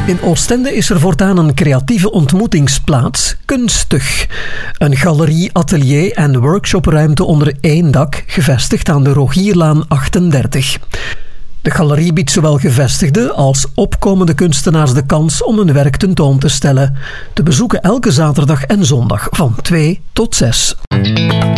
In Oostende is er voortaan een creatieve ontmoetingsplaats, Kunstig. Een galerie, atelier en workshopruimte onder één dak, gevestigd aan de Rogierlaan 38. De galerie biedt zowel gevestigde als opkomende kunstenaars de kans om hun werk tentoon te stellen. Te bezoeken elke zaterdag en zondag van 2 tot 6.